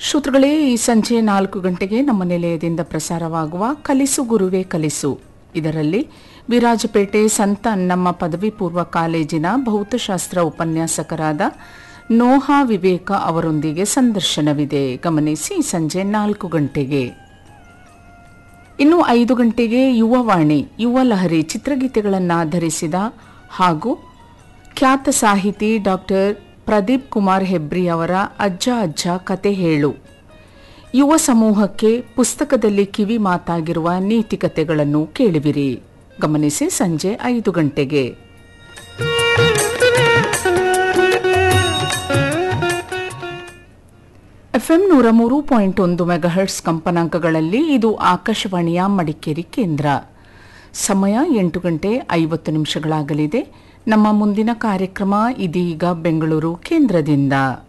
ಶ್ರೋತೃಗಳೇ, ಈ ಸಂಜೆ 4 ಗಂಟೆಗೆ ನಮ್ಮ ನಿಲಯದಿಂದ ಪ್ರಸಾರವಾಗುವ ಕಲಿಸು ಗುರುವೇ ಕಲಿಸು ಇದರಲ್ಲಿ ವಿರಾಜಪೇಟೆ ಸಂತ ಅನ್ನಮ್ಮ ಪದವಿ ಪೂರ್ವ ಕಾಲೇಜಿನ ಭೌತಶಾಸ್ತ್ರ ಉಪನ್ಯಾಸಕರಾದ ನೋಹಾ ವಿವೇಕ ಅವರೊಂದಿಗೆ ಸಂದರ್ಶನವಿದೆ. ಗಮನಿಸಿ, ಸಂಜೆ 4 ಗಂಟೆಗೆ. ಇನ್ನು 5 ಗಂಟೆಗೆ ಯುವವಾಣಿ ಯುವ ಲಹರಿ ಚಿತ್ರಗೀತೆಗಳನ್ನಾಧರಿಸಿದ ಹಾಗೂ ಖ್ಯಾತ ಸಾಹಿತಿ ಡಾಕ್ಟರ್ ಪ್ರದೀಪ್ ಕುಮಾರ್ ಹೆಬ್ರಿ ಅವರ ಅಜ್ಜ ಅಜ್ಜ ಕತೆ ಹೇಳು, ಯುವ ಸಮೂಹಕ್ಕೆ ಪುಸ್ತಕದಲ್ಲಿ ಕಿವಿ ಮಾತಾಗಿರುವ ನೀತಿಕತೆಗಳನ್ನು ಕೇಳುವಿರಿ. ಗಮನಿಸಿ, ಸಂಜೆ 5 ಗಂಟೆಗೆ. ಎಫ್ಎಂ 103.1 ಮೆಗಾಹರ್ಟ್ಸ್ ಕಂಪನಾಂಕಗಳಲ್ಲಿ ಇದು ಆಕಾಶವಾಣಿಯ ಮಡಿಕೇರಿ ಕೇಂದ್ರ. ಸಮಯ 8 ಗಂಟೆ 50 ನಿಮಿಷಗಳಾಗಲಿದೆ. ನಮ್ಮ ಮುಂದಿನ ಕಾರ್ಯಕ್ರಮ ಇದೀಗ ಬೆಂಗಳೂರು ಕೇಂದ್ರದಿಂದ.